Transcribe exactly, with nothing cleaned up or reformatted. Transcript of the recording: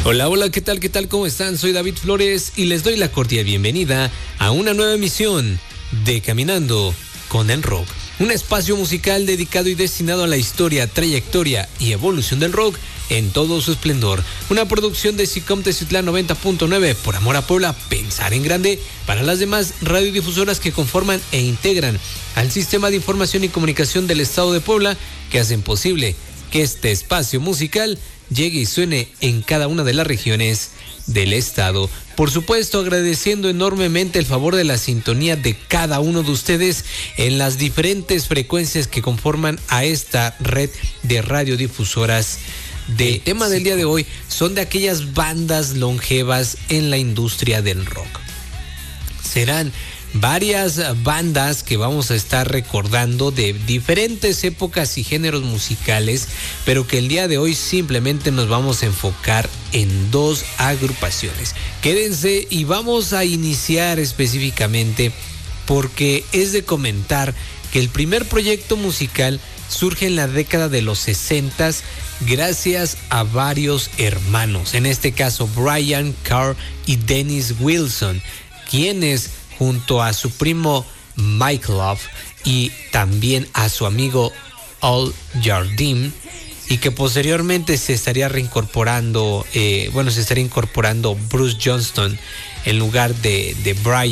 Hola, hola, ¿qué tal? ¿Qué tal? ¿Cómo están? Soy David Flores y les doy la cordial bienvenida a una nueva emisión de Caminando con el Rock. Un espacio musical dedicado y destinado a la historia, trayectoria y evolución del rock en todo su esplendor. Una producción de SICOM Teciutlán noventa punto nueve, por amor a Puebla, pensar en grande, para las demás radiodifusoras que conforman e integran al Sistema de Información y Comunicación del Estado de Puebla, que hacen posible que este espacio musical llegue y suene en cada una de las regiones del estado. Por supuesto, agradeciendo enormemente el favor de la sintonía de cada uno de ustedes en las diferentes frecuencias que conforman a esta red de radiodifusoras. El tema del día de hoy son de aquellas bandas longevas en la industria del rock. Serán varias bandas que vamos a estar recordando de diferentes épocas y géneros musicales, pero que el día de hoy simplemente nos vamos a enfocar en dos agrupaciones. Quédense y vamos a iniciar específicamente porque es de comentar que el primer proyecto musical surge en la década de los sesentas gracias a varios hermanos, en este caso Brian Carr y Dennis Wilson, quienes junto a su primo Mike Love y también a su amigo Al Jardine, y que posteriormente se estaría reincorporando, eh, bueno, se estaría incorporando Bruce Johnston en lugar de, de Brian.